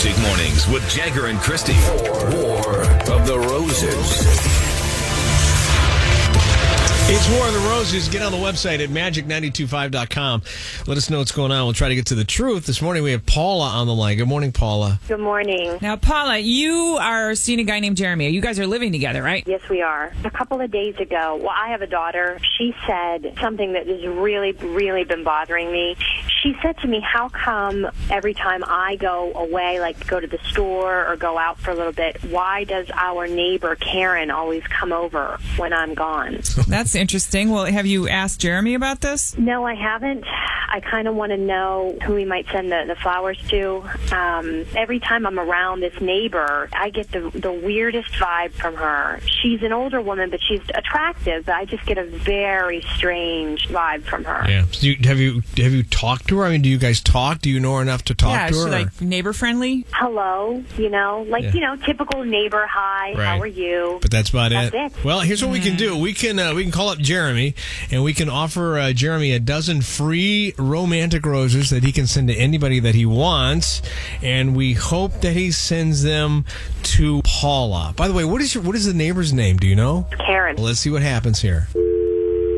Magic Mornings with Jagger and Christy. War of the Roses. It's War of the Roses. Get on the website at magic925.com. Let us know what's going on. We'll try to get to the truth. This morning we have Paula on the line. Good morning, Paula. Good morning. Now, Paula, you are seeing a guy named Jeremy. You guys are living together, right? Yes, we are. A couple of days ago, I have a daughter. She said something that has really been bothering me. She said to me, how come every time I go away, like go to the store or go out for a little bit, why does our neighbor Karen always come over when I'm gone? That's interesting. Well, have you asked Jeremy about this? No, I haven't. I kind of want to know who he might send the flowers to. Every time I'm around this neighbor, I get the weirdest vibe from her. She's an older woman, but she's attractive, but I just get a very strange vibe from her. Yeah. So have you talked to her? I mean, do you guys talk? Do you know her enough to talk to her? Yeah, is she like neighbor friendly? Hello, typical neighbor, hi, Right. How are you? But that's about That's it. it. Well, here's what we can do. We can call up Jeremy, and we can offer Jeremy a dozen free romantic roses that he can send to anybody that he wants, and we hope that he sends them to Paula. By the way, what is the neighbor's name? Do you know? Karen. Let's see what happens here.